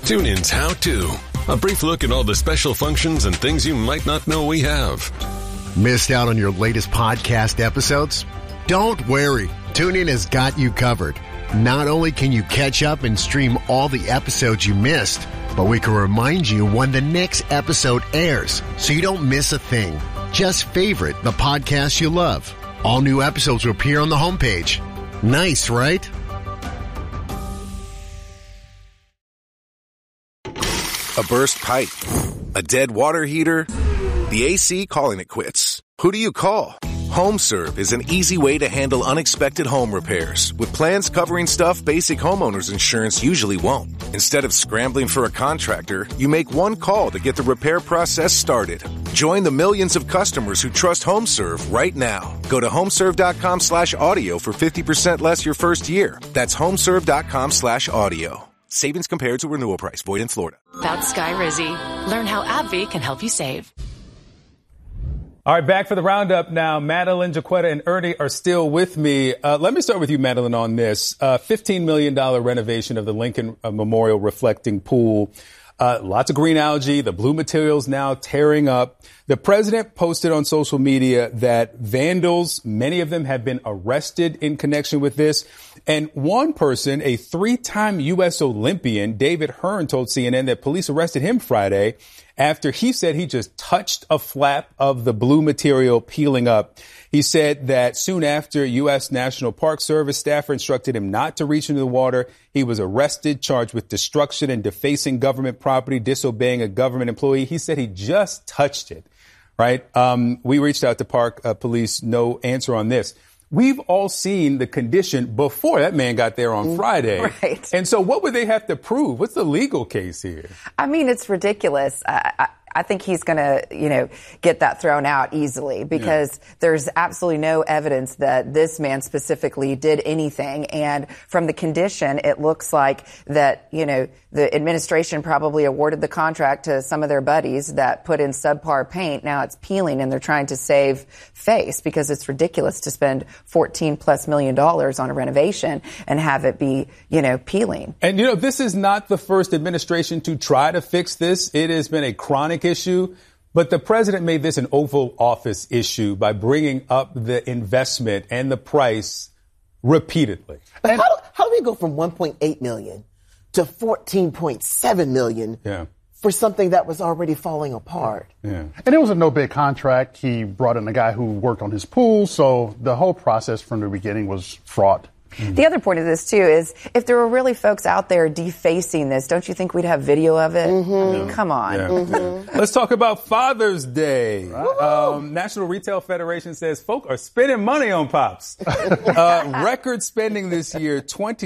TuneIn's How To. A brief look at all the special functions and things you might not know we have. Missed out on your latest podcast episodes? Don't worry. TuneIn has got you covered. Not only can you catch up and stream all the episodes you missed, but we can remind you when the next episode airs so you don't miss a thing. Just favorite the podcast you love. All new episodes will appear on the homepage. Nice, right? A burst pipe, a dead water heater, the AC calling it quits. Who do you call? HomeServe is an easy way to handle unexpected home repairs with plans covering stuff basic homeowners insurance usually won't. Instead of scrambling for a contractor, you make one call to get the repair process started. Join the millions of customers who trust HomeServe right now. Go to homeserve.com/audio for 50% less your first year. That's homeserve.com/audio. Savings compared to renewal price. Void in Florida. That's Sky Rizzi. Learn how AbbVie can help you save. All right, back for the roundup now. Madeline, Jaquetta, and Ernie are still with me. Let me start with you, Madeline, on this. $15 million renovation of the Lincoln Memorial reflecting pool. Lots of green algae. The blue materials now tearing up. The president posted on social media that vandals, many of them have been arrested in connection with this. And one person, a 3-time U.S. Olympian, David Hearn, told CNN that police arrested him Friday after he said he just touched a flap of the blue material peeling up. He said that soon after, U.S. National Park Service staffer instructed him not to reach into the water. He was arrested, charged with destruction and defacing government property, disobeying a government employee. He said he just touched it, right? We reached out to Park Police. No answer on this. We've all seen the condition before that man got there on Friday. Right. And so what would they have to prove? What's the legal case here? I mean, it's ridiculous. I think he's going to, get that thrown out easily because there's absolutely no evidence that this man specifically did anything. And from the condition, it looks like that, the administration probably awarded the contract to some of their buddies that put in subpar paint. Now it's peeling and they're trying to save face because it's ridiculous to spend $14+ million on a renovation and have it be, peeling. And, this is not the first administration to try to fix this. It has been a chronic issue, but the president made this an Oval Office issue by bringing up the investment and the price repeatedly. And how do we go from 1.8 million to 14.7 million for something that was already falling apart? Yeah. And it was a no-bid contract. He brought in a guy who worked on his pool, so the whole process from the beginning was fraught. The other point of this, too, is if there were really folks out there defacing this, don't you think we'd have video of it? I mean, come on. Yeah. Let's talk about Father's Day. National Retail Federation says folk are spending money on Pops. Record spending this year,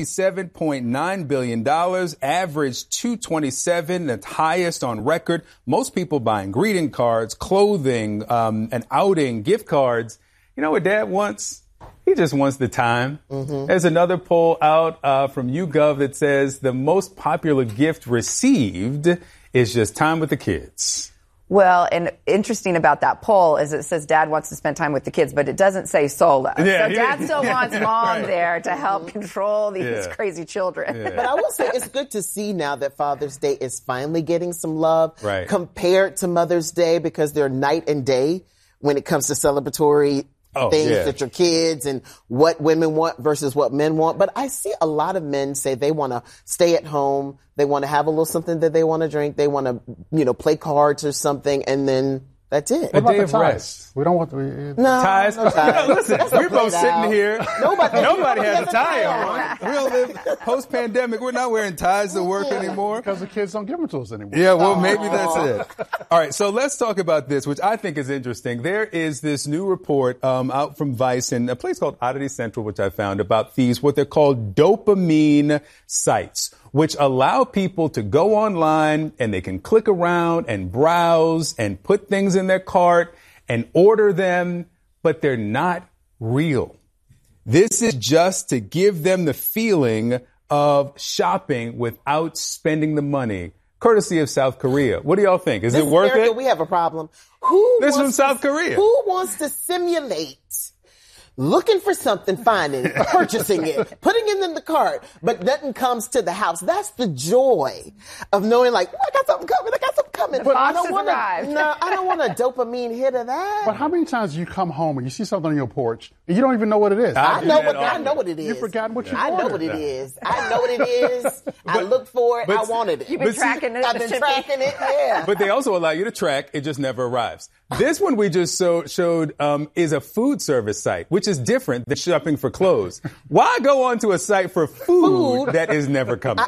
$27.9 billion, average $227, the highest on record. Most people buying greeting cards, clothing, an outing, gift cards. You know what Dad wants? He just wants the time. There's another poll out from YouGov that says the most popular gift received is just time with the kids. Well, and interesting about that poll is it says Dad wants to spend time with the kids, but it doesn't say solo. Yeah, so Dad still wants Mom there to help control these crazy children. But I will say it's good to see now that Father's Day is finally getting some love compared to Mother's Day because they're night and day when it comes to celebratory things that your kids and what women want versus what men want. But I see a lot of men say they want to stay at home. They want to have a little something that they want to drink. They want to, play cards or something. And then that's it. A day of rest. We don't want ties. No ties. Listen, we're both sitting here. Nobody has a tie on. Post-pandemic, we're not wearing ties to work anymore. Because the kids don't give them to us anymore. Yeah, well, maybe that's it. All right, so let's talk about this, which I think is interesting. There is this new report out from Vice and a place called Oddity Central, which I found, about these, what they're called dopamine sites, which allow people to go online and they can click around and browse and put things in their cart and order them, but they're not real. This is just to give them the feeling of shopping without spending the money, courtesy of South Korea. What do y'all think? Is it worth it? We have a problem. This is from South Korea. Who wants to simulate looking for something, finding it, purchasing it, putting it in the cart, but nothing comes to the house. That's the joy of knowing, like, I got something coming. But I don't want a dopamine hit of that. But how many times do you come home and you see something on your porch and you don't even know what it is? I know what it is. You've forgotten what you ordered. I know what it is. I looked for it. I wanted it. You've been tracking it. I've been tracking it, yeah. But they also allow you to track. It just never arrives. This one we just showed is a food service site, which is different than shopping for clothes. Why go onto a site for food that is never coming?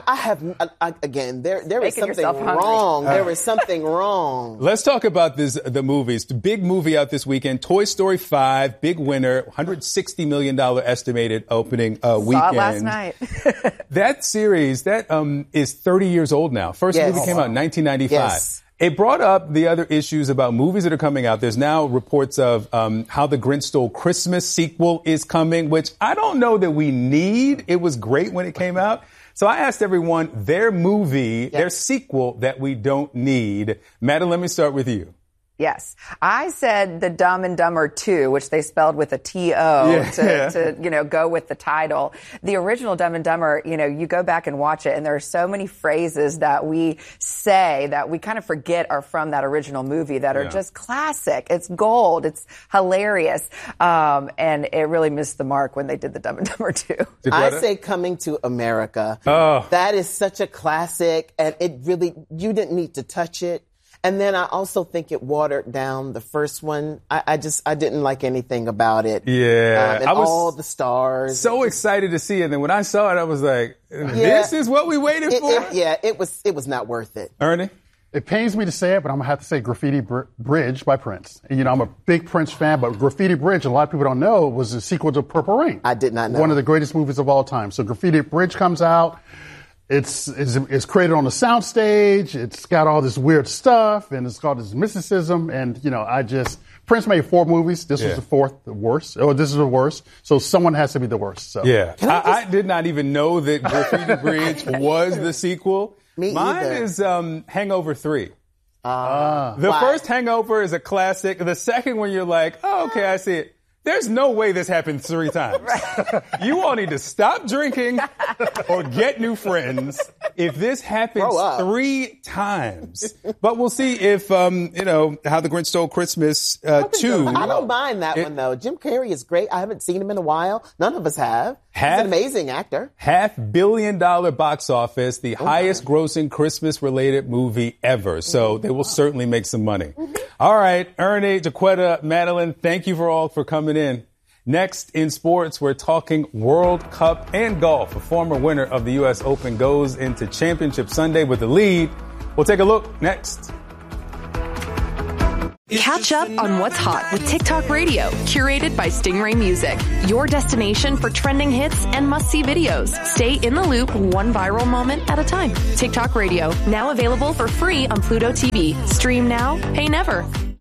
There is something wrong. There is something wrong. Let's talk about the movies. The big movie out this weekend, Toy Story 5, big winner, $160 million estimated opening weekend. Saw it last night. That series, is 30 years old now. First movie came out in 1995. Yes. It brought up the other issues about movies that are coming out. There's now reports of How the Grinch Stole Christmas sequel is coming, which I don't know that we need. It was great when it came out. So I asked everyone their movie, their sequel that we don't need. Madeline, let me start with you. Yes. I said the Dumb and Dumber 2, which they spelled with a T-O to go with the title. The original Dumb and Dumber, you go back and watch it, and there are so many phrases that we say that we kind of forget are from that original movie that are just classic. It's gold. It's hilarious. And it really missed the mark when they did the Dumb and Dumber 2. I say Coming to America. Oh. That is such a classic, and you didn't need to touch it. And then I also think it watered down the first one. I didn't like anything about it. Yeah. And all the stars. So excited to see it. And then when I saw it, I was like, this is what we waited for? It was not worth it. Ernie? It pains me to say it, but I'm going to have to say Graffiti Bridge by Prince. And, I'm a big Prince fan, but Graffiti Bridge, a lot of people don't know, was a sequel to Purple Rain. I did not know. One of the greatest movies of all time. So Graffiti Bridge comes out. It's created on the soundstage. It's got all this weird stuff, and it's got this mysticism. And, Prince made 4 movies. This was the worst. This is the worst. So someone has to be the worst. So. Yeah. I did not even know that Graffiti Bridge was the sequel. Me Mine either. is Hangover 3. The first Hangover is a classic. The second one, you're like, oh, okay, I see it. There's no way this happened 3 times. Right. You all need to stop drinking or get new friends if this happens 3 times. But we'll see if, How the Grinch Stole Christmas 2. I don't mind that one, though. Jim Carrey is great. I haven't seen him in a while. None of us have. He's an amazing actor. $500 million box office, the highest grossing Christmas-related movie ever. So they will certainly make some money. All right, Ernie, Jaquetta, Madeline, thank you for coming in. Next in sports, we're talking World Cup and golf. A former winner of the U.S. Open goes into Championship Sunday with the lead. We'll take a look next. Catch up on what's hot with TikTok Radio, curated by Stingray Music. Your destination for trending hits and must-see videos. Stay in the loop, one viral moment at a time. TikTok Radio, now available for free on Pluto TV. Stream now, pay never.